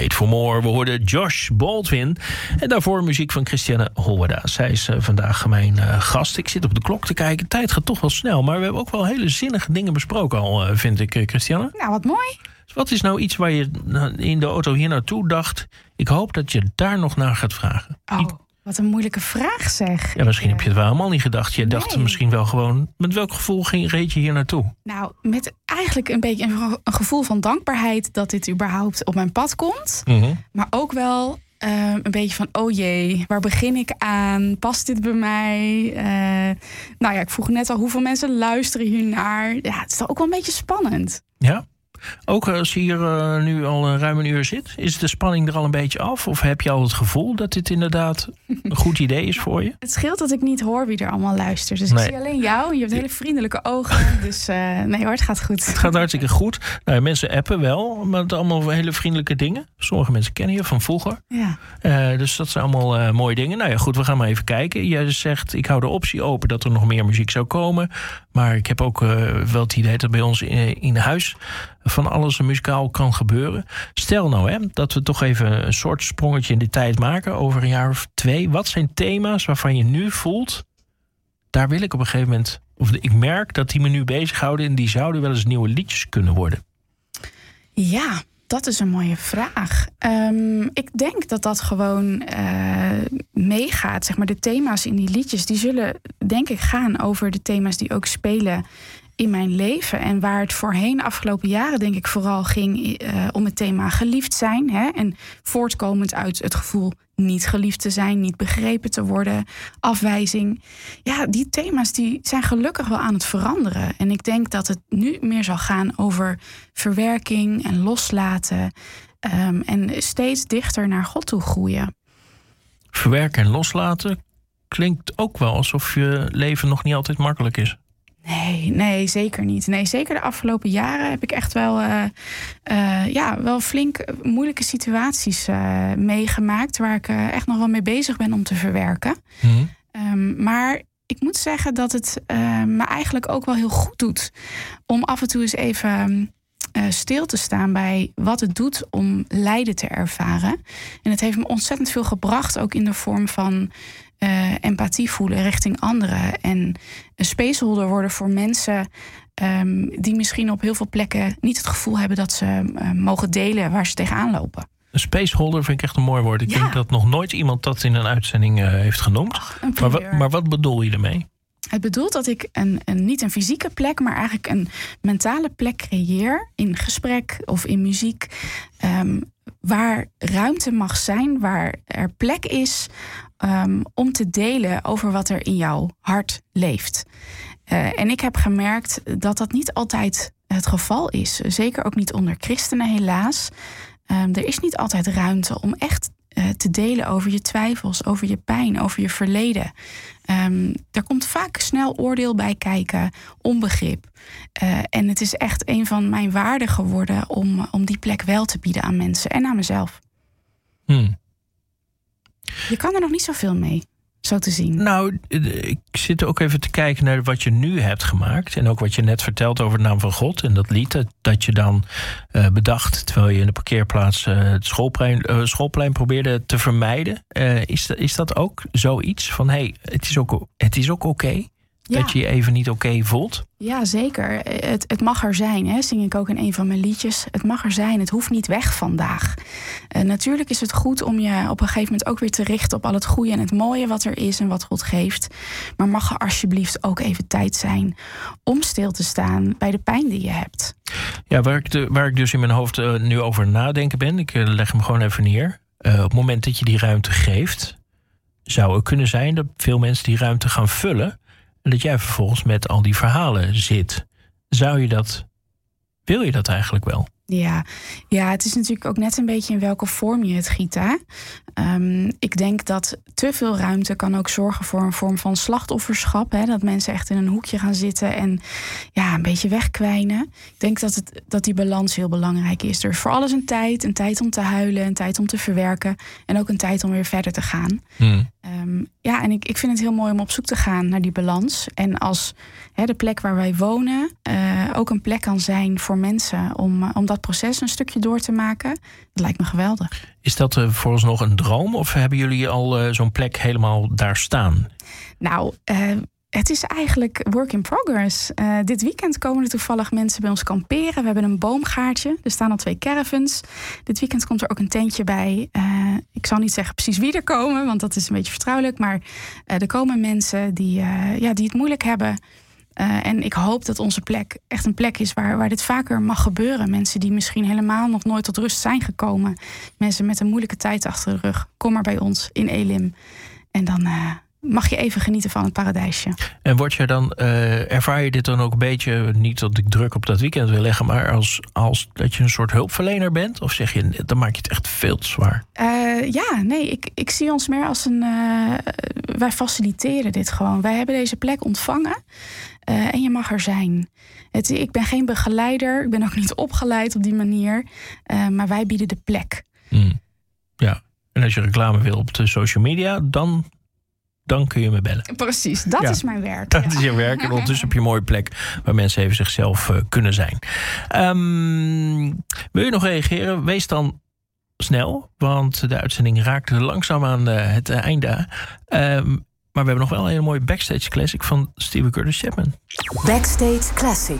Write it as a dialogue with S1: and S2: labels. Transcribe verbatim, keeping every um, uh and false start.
S1: Late for More. We hoorden Josh Baldwin. En daarvoor muziek van Christiane Holwerda. Zij is uh, vandaag mijn uh, gast. Ik zit op de klok te kijken. De tijd gaat toch wel snel. Maar we hebben ook wel hele zinnige dingen besproken al, uh, vind ik, uh, Christiane.
S2: Nou, wat mooi.
S1: Dus wat is nou iets waar je in de auto hier naartoe dacht... ik hoop dat je daar nog naar gaat vragen?
S2: Oh, wat een moeilijke vraag zeg.
S1: Ja, misschien heb je het wel helemaal niet gedacht. Je
S2: nee.
S1: dacht misschien wel gewoon... met welk gevoel ging, reed je hier naartoe?
S2: Nou, met eigenlijk een beetje een, een gevoel van dankbaarheid... dat dit überhaupt op mijn pad komt.
S1: Mm-hmm.
S2: Maar ook wel uh, een beetje van... oh jee, waar begin ik aan? Past dit bij mij? Uh, nou ja, ik vroeg net al hoeveel mensen luisteren hiernaar. Ja, het is toch ook wel een beetje spannend.
S1: Ja? Ook als je hier uh, nu al uh, ruim een uur zit, is de spanning er al een beetje af? Of heb je al het gevoel dat dit inderdaad een goed idee is voor je?
S2: Het scheelt dat ik niet hoor wie er allemaal luistert. Dus
S1: nee.
S2: ik zie alleen jou. Je hebt hele vriendelijke ogen. Dus uh, nee hoor, het gaat goed.
S1: Het gaat hartstikke goed. Nou, mensen appen wel, maar het allemaal hele vriendelijke dingen. Sommige mensen kennen je van vroeger.
S2: Ja.
S1: Uh, dus dat zijn allemaal uh, mooie dingen. Nou ja, goed, we gaan maar even kijken. Jij zegt, ik hou de optie open dat er nog meer muziek zou komen. Maar ik heb ook uh, wel het idee dat bij ons in, in huis... van alles muzikaal kan gebeuren. Stel nou hè, dat we toch even een soort sprongetje in de tijd maken... over een jaar of twee. Wat zijn thema's waarvan je nu voelt... daar wil ik op een gegeven moment... of ik merk dat die me nu bezighouden... en die zouden wel eens nieuwe liedjes kunnen worden?
S2: Ja, dat is een mooie vraag. Um, ik denk dat dat gewoon uh, meegaat. Zeg maar, de thema's in die liedjes... die zullen denk ik gaan over de thema's die ook spelen... in mijn leven. En waar het voorheen de afgelopen jaren denk ik vooral ging uh, om het thema geliefd zijn. Hè? En voortkomend uit het gevoel niet geliefd te zijn, niet begrepen te worden, afwijzing. Ja, die thema's die zijn gelukkig wel aan het veranderen. En ik denk dat het nu meer zal gaan over verwerking en loslaten. Um, en steeds dichter naar God toe groeien.
S1: Verwerken en loslaten klinkt ook wel alsof je leven nog niet altijd makkelijk is.
S2: Nee, nee, zeker niet. Nee, zeker de afgelopen jaren heb ik echt wel, uh, uh, ja, wel flink moeilijke situaties uh, meegemaakt... waar ik uh, echt nog wel mee bezig ben om te verwerken. Mm-hmm. Um, maar ik moet zeggen dat het uh, me eigenlijk ook wel heel goed doet... om af en toe eens even uh, stil te staan bij wat het doet om lijden te ervaren. En het heeft me ontzettend veel gebracht, ook in de vorm van... Uh, empathie voelen richting anderen. En een spaceholder worden voor mensen... Um, die misschien op heel veel plekken niet het gevoel hebben... dat ze uh, mogen delen waar ze tegenaan lopen.
S1: Een spaceholder vind ik echt een mooi woord. Ik
S2: ja.
S1: denk dat nog nooit iemand dat in een uitzending uh, heeft genoemd.
S2: Ach,
S1: maar, wat, maar wat bedoel je ermee?
S2: Het bedoelt dat ik een, een, niet een fysieke plek... maar eigenlijk een mentale plek creëer... in gesprek of in muziek... Um, waar ruimte mag zijn, waar er plek is... Um, om te delen over wat er in jouw hart leeft. Uh, en ik heb gemerkt dat dat niet altijd het geval is. Zeker ook niet onder christenen, helaas. Um, er is niet altijd ruimte om echt uh, te delen over je twijfels... over je pijn, over je verleden. Um, er komt vaak snel oordeel bij kijken, onbegrip. Uh, en het is echt een van mijn waarden geworden... om, om die plek wel te bieden aan mensen en aan mezelf.
S1: Hmm.
S2: Je kan er nog niet zoveel mee, zo te zien.
S1: Nou, ik zit ook even te kijken naar wat je nu hebt gemaakt. En ook wat je net vertelt over de naam van God. En dat lied dat, dat je dan uh, bedacht... terwijl je in de parkeerplaats uh, het schoolplein, uh, schoolplein probeerde te vermijden. Uh, is, dat, is dat ook zoiets van... hé, hey, het is ook, het is ook oké okay, ja. dat je je even niet oké okay voelt?
S2: Ja, zeker. Het, het mag er zijn, hè, zing ik ook in een van mijn liedjes. Het mag er zijn, het hoeft niet weg vandaag. Uh, natuurlijk is het goed om je op een gegeven moment ook weer te richten... op al het goede en het mooie wat er is en wat God geeft. Maar mag er alsjeblieft ook even tijd zijn... om stil te staan bij de pijn die je hebt.
S1: Ja, waar ik, de, waar ik dus in mijn hoofd uh, nu over nadenken ben... ik uh, leg hem gewoon even neer. Uh, op het moment dat je die ruimte geeft... zou het kunnen zijn dat veel mensen die ruimte gaan vullen... en dat jij vervolgens met al die verhalen zit. Zou je dat... wil je dat eigenlijk wel?
S2: Ja, ja, het is natuurlijk ook net een beetje in welke vorm je het giet. Hè? Um, ik denk dat te veel ruimte kan ook zorgen voor een vorm van slachtofferschap. Hè? Dat mensen echt in een hoekje gaan zitten en ja, een beetje wegkwijnen. Ik denk dat, het, dat die balans heel belangrijk is. Er is voor alles een tijd. Een tijd om te huilen, een tijd om te verwerken. En ook een tijd om weer verder te gaan. Hmm. Um, ja, en ik, ik vind het heel mooi om op zoek te gaan naar die balans. En als hè, de plek waar wij wonen uh, ook een plek kan zijn voor mensen om, om dat dat proces een stukje door te maken. Dat lijkt me geweldig.
S1: Is dat uh, vooralsnog een droom? Of hebben jullie al uh, zo'n plek helemaal daar staan?
S2: Nou, uh, het is eigenlijk work in progress. Uh, dit weekend komen er toevallig mensen bij ons kamperen. We hebben een boomgaartje. Er staan al twee caravans. Dit weekend komt er ook een tentje bij. Uh, ik zal niet zeggen precies wie er komen, want dat is een beetje vertrouwelijk. Maar uh, er komen mensen die, uh, ja, die het moeilijk hebben. Uh, en ik hoop dat onze plek echt een plek is waar, waar dit vaker mag gebeuren. Mensen die misschien helemaal nog nooit tot rust zijn gekomen. Mensen met een moeilijke tijd achter de rug. Kom maar bij ons in Elim. En dan uh, mag je even genieten van het paradijsje. En
S1: word je dan, uh, ervaar je dit dan ook een beetje, niet dat ik druk op dat weekend wil leggen, maar als, als dat je een soort hulpverlener bent? Of zeg je, dan maak je het echt veel te zwaar?
S2: Uh, ja, nee, ik, ik zie ons meer als een... Uh, wij faciliteren dit gewoon. Wij hebben deze plek ontvangen. Uh, en je mag er zijn. Het, ik ben geen begeleider. Ik ben ook niet opgeleid op die manier. Uh, maar wij bieden de plek.
S1: Mm. Ja, en als je reclame wil op de social media, dan, dan kun je me bellen.
S2: Precies, dat ja. is mijn werk.
S1: Dat
S2: ja.
S1: is je werk. En ondertussen heb je een mooie plek waar mensen even zichzelf uh, kunnen zijn. Um, wil je nog reageren? Wees dan snel, want de uitzending raakt langzaam aan uh, het uh, einde. Um, Maar we hebben nog wel een hele mooie Backstage Classic van Steven Curtis Chapman.
S3: Backstage Classic.